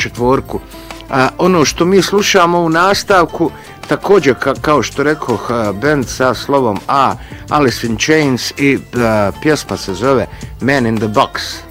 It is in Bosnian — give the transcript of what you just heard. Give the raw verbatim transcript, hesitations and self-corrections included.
četvorku. A, ono što mi slušamo u nastavku, također ka, kao što rekoh, band sa slovom A, Alice in Chains, i a, pjesma se zove Man in the Box.